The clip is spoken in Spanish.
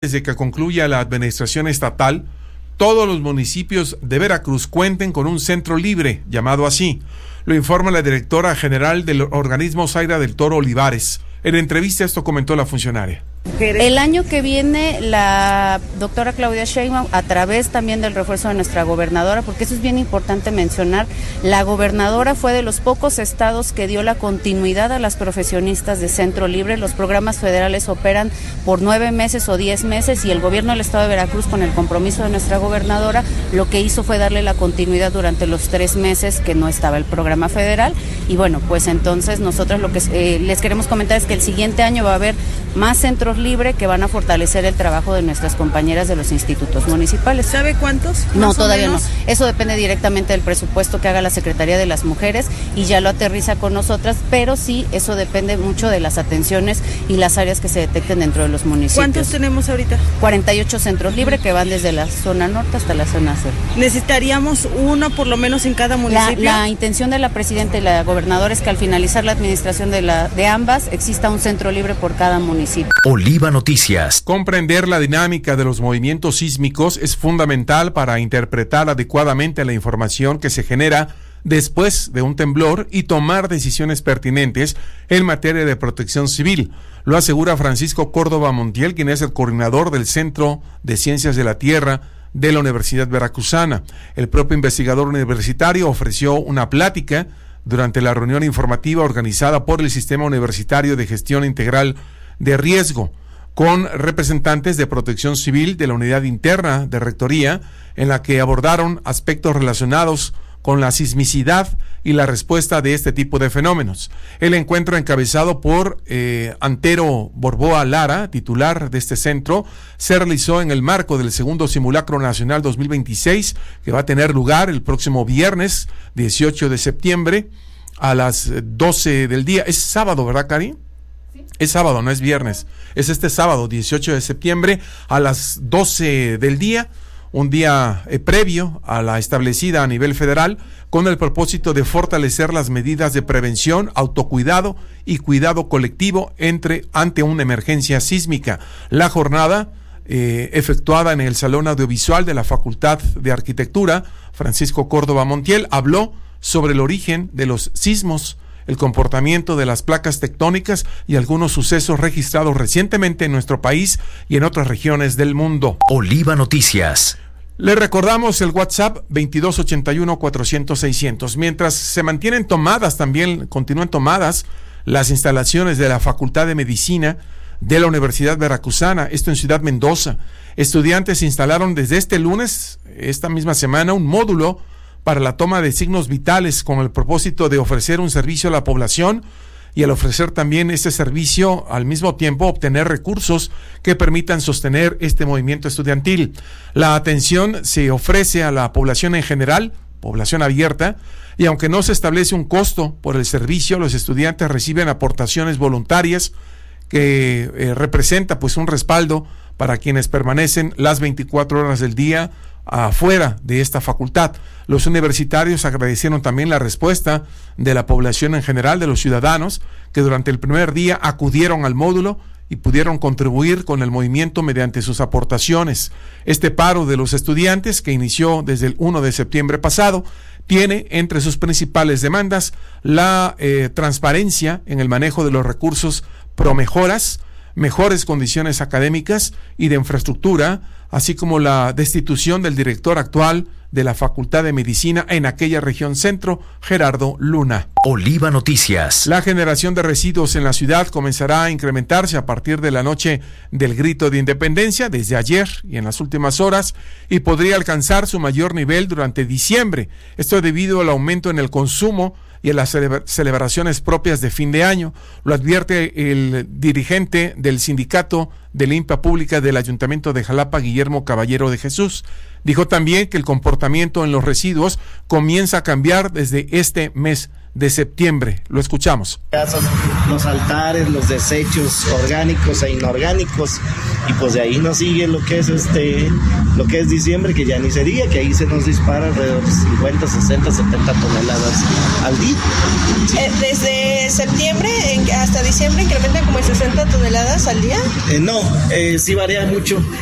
Desde que concluya la administración estatal, todos los municipios de Veracruz cuenten con un centro libre, llamado así. Lo informa la directora general del organismo Zaira del Toro Olivares. En entrevista esto comentó la funcionaria. El año que viene la doctora Claudia Sheinbaum, a través también del refuerzo de nuestra gobernadora, porque eso es bien importante mencionar, la gobernadora fue de los pocos estados que dio la continuidad a las profesionistas de centro libre. Los programas federales operan por 9 meses o 10 meses y el gobierno del estado de Veracruz, con el compromiso de nuestra gobernadora, lo que hizo fue darle la continuidad durante los 3 meses que no estaba el programa federal. Y bueno, pues entonces nosotros lo que les queremos comentar es que el siguiente año va a haber más centros libres que van a fortalecer el trabajo de nuestras compañeras de los institutos municipales. ¿Sabe cuántos? No, todavía no. Eso depende directamente del presupuesto que haga la Secretaría de las Mujeres y ya lo aterriza con nosotras, pero sí, eso depende mucho de las atenciones y las áreas que se detecten dentro de los municipios. ¿Cuántos tenemos ahorita? 48 centros libres que van desde la zona norte hasta la zona sur. ¿Necesitaríamos uno por lo menos en cada municipio? La intención de la presidenta y la gobernadora es que al finalizar la administración de ambas exista un centro libre por cada municipio. Oliva Noticias. Comprender la dinámica de los movimientos sísmicos es fundamental para interpretar adecuadamente la información que se genera después de un temblor y tomar decisiones pertinentes en materia de protección civil. Lo asegura Francisco Córdoba Montiel, quien es el coordinador del Centro de Ciencias de la Tierra de la Universidad Veracruzana. El propio investigador universitario ofreció una plática durante la reunión informativa organizada por el Sistema Universitario de Gestión Integral de Riesgo, con representantes de Protección Civil de la Unidad Interna de Rectoría, en la que abordaron aspectos relacionados con la sismicidad y la respuesta de este tipo de fenómenos. El encuentro, encabezado por Antero Borboa Lara, titular de este centro, se realizó en el marco del segundo Simulacro Nacional 2026, que va a tener lugar el próximo viernes 18 de septiembre a las 12 del día. Es sábado, ¿verdad, Cari? Es sábado, no es viernes. Es este sábado, 18 de septiembre, a las 12 del día, un día previo a la establecida a nivel federal, con el propósito de fortalecer las medidas de prevención, autocuidado y cuidado colectivo ante una emergencia sísmica. La jornada, efectuada en el Salón Audiovisual de la Facultad de Arquitectura, Francisco Córdoba Montiel habló sobre el origen de los sismos, el comportamiento de las placas tectónicas y algunos sucesos registrados recientemente en nuestro país y en otras regiones del mundo. Oliva Noticias. Le recordamos el WhatsApp 2281-400-600. Mientras se mantienen tomadas, también continúan tomadas las instalaciones de la Facultad de Medicina de la Universidad Veracruzana, esto en Ciudad Mendoza. Estudiantes instalaron desde este lunes, esta misma semana, un módulo para la toma de signos vitales con el propósito de ofrecer un servicio a la población y al ofrecer también este servicio, al mismo tiempo obtener recursos que permitan sostener este movimiento estudiantil. La atención se ofrece a la población en general, población abierta, y aunque no se establece un costo por el servicio, los estudiantes reciben aportaciones voluntarias que representa pues un respaldo para quienes permanecen las 24 horas del día afuera de esta facultad. Los universitarios agradecieron también la respuesta de la población en general, de los ciudadanos, que durante el primer día acudieron al módulo y pudieron contribuir con el movimiento mediante sus aportaciones. Este paro de los estudiantes, que inició desde el 1 de septiembre pasado, tiene entre sus principales demandas la transparencia en el manejo de los recursos pro mejoras, mejores condiciones académicas y de infraestructura, así como la destitución del director actual de la Facultad de Medicina en aquella región centro, Gerardo Luna. Oliva Noticias. La generación de residuos en la ciudad comenzará a incrementarse a partir de la noche del grito de independencia, desde ayer y en las últimas horas, y podría alcanzar su mayor nivel durante diciembre. Esto debido al aumento en el consumo y a las celebraciones propias de fin de año. Lo advierte el dirigente del sindicato de Limpia Pública del Ayuntamiento de Jalapa, Guillermo Caballero de Jesús. Dijo también que el comportamiento en los residuos comienza a cambiar desde este mes de septiembre. Lo escuchamos. Los altares, los desechos orgánicos e inorgánicos, y pues de ahí nos sigue lo que es diciembre, que ya ni se diga, que ahí se nos dispara alrededor de 50, 60, 70 toneladas al día. Desde septiembre hasta diciembre incrementan como 60 toneladas al día. No, sí varía mucho.